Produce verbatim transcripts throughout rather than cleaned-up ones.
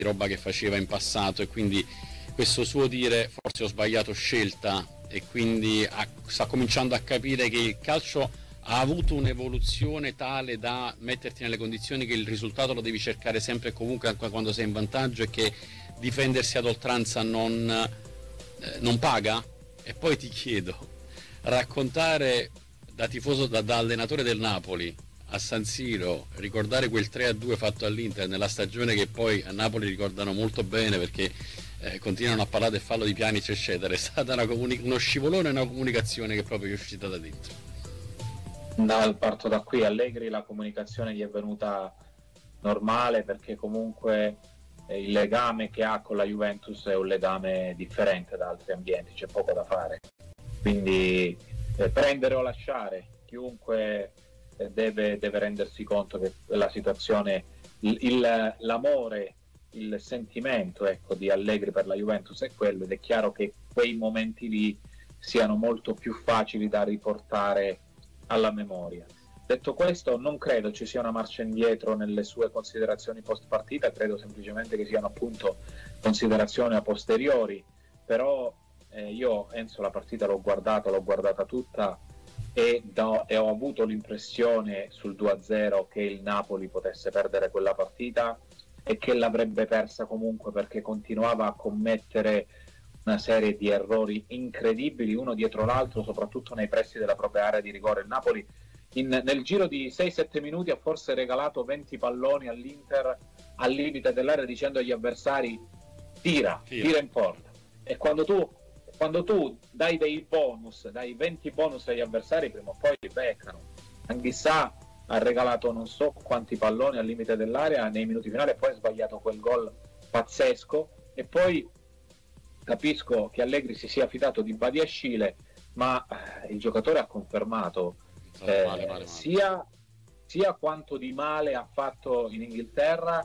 roba che faceva in passato, e quindi questo suo dire forse ho sbagliato scelta, e quindi ha, sta cominciando a capire che il calcio ha avuto un'evoluzione tale da metterti nelle condizioni che il risultato lo devi cercare sempre e comunque anche quando sei in vantaggio, e che difendersi ad oltranza non, eh, non paga. E poi ti chiedo, raccontare da tifoso, da, da allenatore del Napoli a San Siro, ricordare quel tre a due fatto all'Inter nella stagione che poi a Napoli ricordano molto bene perché eh, continuano a parlare del fallo di Pjanic eccetera, è stata una comuni- uno scivolone e una comunicazione che proprio è uscita da dentro. No, parto da qui. Allegri la comunicazione gli è venuta normale, perché comunque eh, il legame che ha con la Juventus è un legame differente da altri ambienti, c'è poco da fare, quindi eh, prendere o lasciare, chiunque eh, deve, deve rendersi conto che la situazione, il, il, l'amore, il sentimento, ecco, di Allegri per la Juventus è quello, ed è chiaro che quei momenti lì siano molto più facili da riportare alla memoria. Detto questo, non credo ci sia una marcia indietro nelle sue considerazioni post partita, credo semplicemente che siano appunto considerazioni a posteriori, però eh, io Enzo la partita l'ho guardata, l'ho guardata tutta e, do, e ho avuto l'impressione sul due a zero che il Napoli potesse perdere quella partita e che l'avrebbe persa comunque, perché continuava a commettere una serie di errori incredibili uno dietro l'altro, soprattutto nei pressi della propria area di rigore. Il Napoli in, nel giro di sei sette minuti ha forse regalato venti palloni all'Inter al limite dell'area, dicendo agli avversari tira, tira, tira in porta. E quando tu, quando tu dai dei bonus, dai venti bonus agli avversari, prima o poi li beccano. Anghissà ha regalato non so quanti palloni al limite dell'area nei minuti finali e poi ha sbagliato quel gol pazzesco. E poi capisco che Allegri si sia fidato di Badiashile, ma il giocatore ha confermato eh, male, male, male. Sia, sia quanto di male ha fatto in Inghilterra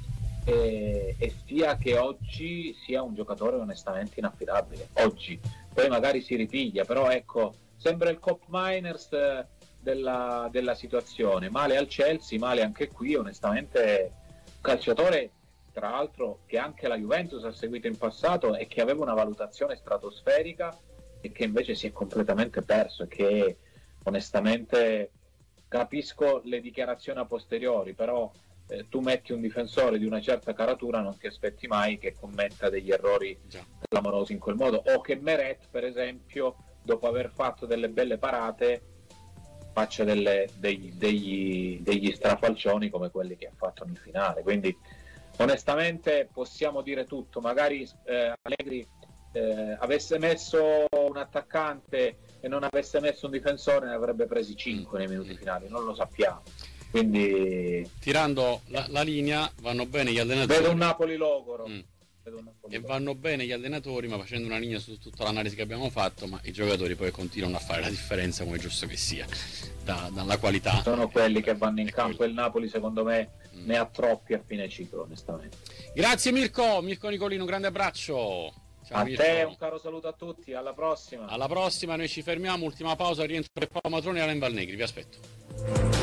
e, e sia che oggi sia un giocatore onestamente inaffidabile. Oggi poi magari si ripiglia, però ecco, sembra il Cop Miners della, della situazione. Male al Chelsea, male anche qui, onestamente un calciatore tra l'altro che anche la Juventus ha seguito in passato e che aveva una valutazione stratosferica e che invece si è completamente perso, e che onestamente capisco le dichiarazioni a posteriori, però eh, tu metti un difensore di una certa caratura, non ti aspetti mai che commetta degli errori clamorosi in quel modo, o che Meret per esempio dopo aver fatto delle belle parate faccia delle, degli, degli, degli strafalcioni come quelli che ha fatto nel finale. Quindi onestamente possiamo dire tutto, magari eh, Allegri eh, avesse messo un attaccante e non avesse messo un difensore, ne avrebbe presi cinque nei minuti finali, non lo sappiamo. Quindi tirando la, la linea vanno bene gli allenatori, vedo un Napoli logoro mm. vedo un Napoli e logoro. Vanno bene gli allenatori, ma facendo una linea su tutta l'analisi che abbiamo fatto, ma i giocatori poi continuano a fare la differenza, come è giusto che sia, da, dalla qualità. Sono quelli che vanno in campo quelli. Il Napoli secondo me mm. ne ha troppi a fine ciclo, onestamente. Grazie Mirko, Mirko Nicolino, un grande abbraccio. Ciao, a Mirko. te un caro saluto a tutti, alla prossima. Alla prossima, noi ci fermiamo, ultima pausa, rientro per Paolo Matroni e Alain Valnegri, vi aspetto.